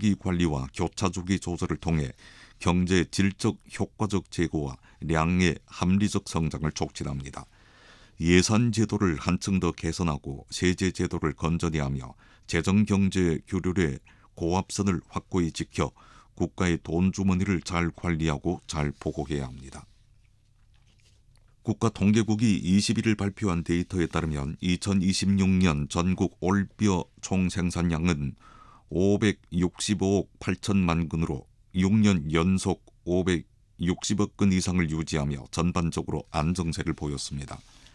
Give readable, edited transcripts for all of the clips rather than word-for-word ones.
주기 관리와 교차 주기 조절을 통해 경제 질적 효과적 제고와 량의 합리적 성장을 촉진합니다. 예산 제도를 한층 더 개선하고 세제 제도를 건전히 하며 재정 경제 규율의 고합선을 확고히 지켜 국가의 돈 주머니를 잘 관리하고 잘 보고해야 합니다. 국가통계국이 21일 발표한 데이터에 따르면 2026년 전국 올뼈 총생산량은 565억 8천만 근으로 6년 연속 560억 근 이상을 유지하며 전반적으로 안정세를 보였습니다.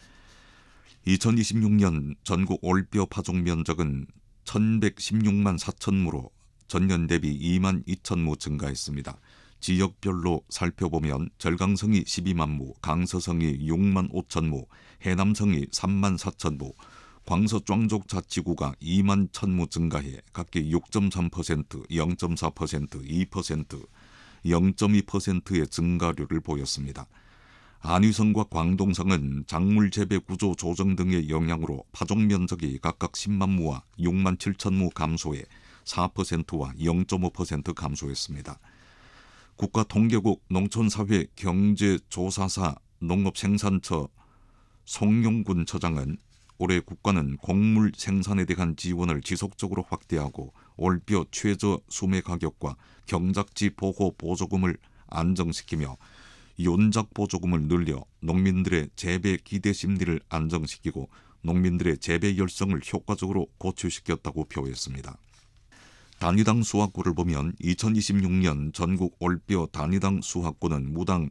2026년 전국 올뼈 파종 면적은 1116만 4천무로 전년 대비 2만 2천무 증가했습니다. 지역별로 살펴보면 절강성이 12만 무, 강서성이 6만 5천무, 해남성이 3만 4천무, 광서壮족자치구가 2만 1천무 증가해 각기 6.3%, 0.4%, 2%, 0.2%의 증가율을 보였습니다. 안위성과 광동성은 작물 재배 구조 조정 등의 영향으로 파종 면적이 각각 10만 무와 6만 7천무 감소해 4%와 0.5% 감소했습니다. 국가통계국 농촌사회경제조사사 농업생산처 송용군 처장은 올해 국가는 곡물 생산에 대한 지원을 지속적으로 확대하고 올뼈 최저 수매 가격과 경작지 보호 보조금을 안정시키며 윤작 보조금을 늘려 농민들의 재배 기대 심리를 안정시키고 농민들의 재배 열성을 효과적으로 고취시켰다고 표했습니다. 단위당 수확고를 보면 2026년 전국 올뼈 단위당 수확고는 무당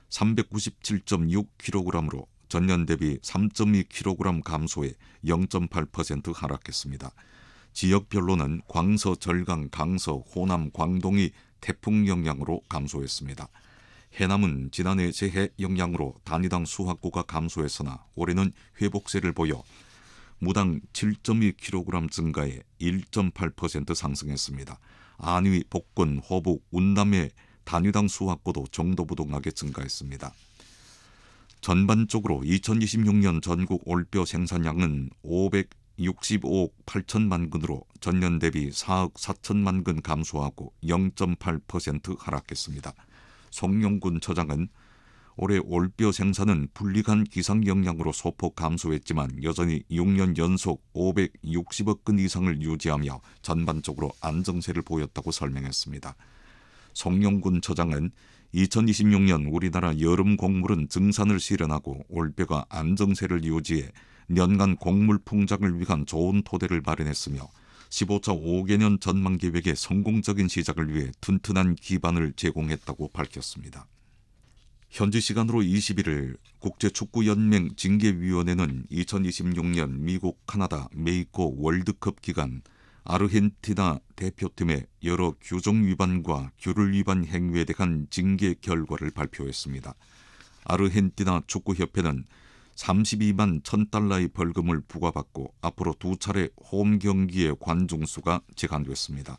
397.6kg으로 전년 대비 3.2kg 감소해 0.8% 하락했습니다. 지역별로는 광서, 절강, 강서, 호남, 광동이 태풍 영향으로 감소했습니다. 해남은 지난해 재해 영향으로 단위당 수확고가 감소했으나 올해는 회복세를 보여 무당 7.2kg 증가해 1.8% 상승했습니다. 안위, 복권, 호북, 운남의 단위당 수확고도 정도부동하게 증가했습니다. 전반적으로 2026년 전국 올뼈 생산량은 565억 8천만 근으로 전년 대비 4억 4천만 근 감소하고 0.8% 하락했습니다. 송용군 처장은 올해 올뼈 생산은 불리한 기상 영향으로 소폭 감소했지만 여전히 6년 연속 560억 근 이상을 유지하며 전반적으로 안정세를 보였다고 설명했습니다. 송용군 처장은 2026년 우리나라 여름 곡물은 증산을 실현하고 올뼈가 안정세를 유지해 년간 곡물 풍작을 위한 좋은 토대를 마련했으며 15차 5개년 전망 계획의 성공적인 시작을 위해 튼튼한 기반을 제공했다고 밝혔습니다. 현지 시간으로 21일 국제축구연맹 징계위원회는 2026년 미국, 카나다, 메xi코 월드컵 기간 아르헨티나 대표팀의 여러 규정 위반과 규율 위반 행위에 대한 징계 결과를 발표했습니다. 아르헨티나 축구협회는 32만 1,000달러의 벌금을 부과받고 앞으로 2차례 홈 경기의 관중수가 제한됐습니다.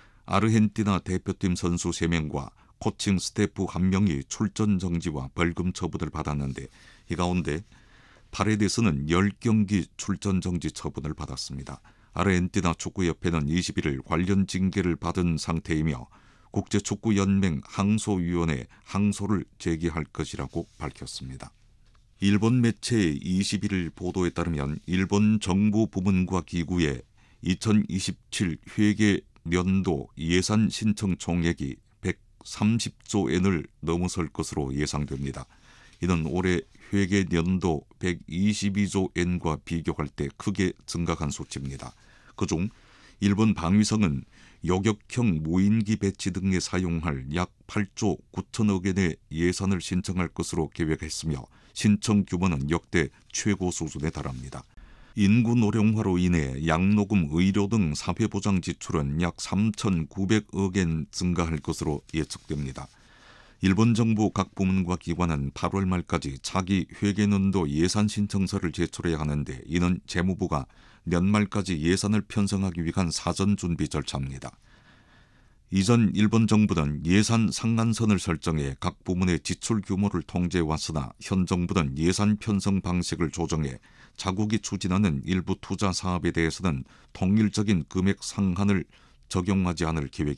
아르헨티나 대표팀 선수 3명과 코칭 스태프 1명이 출전 정지와 벌금 처분을 받았는데 이 가운데 파레데스는 10경기 출전 정지 처분을 받았습니다. 아르헨티나 축구협회는 21일 관련 징계를 받은 상태이며 국제축구연맹 항소위원회에 항소를 제기할 것이라고 밝혔습니다. 일본 매체의 21일 보도에 따르면 일본 정부 부문과 기구의 2027 회계 년도 예산 신청 총액이 130조 엔을 넘어설 것으로 예상됩니다. 이는 올해 회계 년도 122조 엔과 비교할 때 크게 증가한 수치입니다. 그중 일본 방위성은 요격형 무인기 배치 등에 사용할 약 8조 9천억 엔의 예산을 신청할 것으로 계획했으며 신청 규모는 역대 최고 수준에 달합니다. 인구 노령화로 인해 양로금, 의료 등 사회보장 지출은 약 3,900억 엔 증가할 것으로 예측됩니다. 일본 정부 각 부문과 기관은 8월 말까지 차기 회계년도 예산 신청서를 제출해야 하는데 이는 재무부가 연말까지 예산을 편성하기 위한 사전 준비 절차입니다. 이전 일본 정부는 예산 상한선을 설정해 각 부문의 지출 규모를 통제해왔으나 현 정부는 예산 편성 방식을 조정해 자국이 추진하는 일부 투자 사업에 대해서는 통일적인 금액 상한을 적용하지 않을 계획입니다.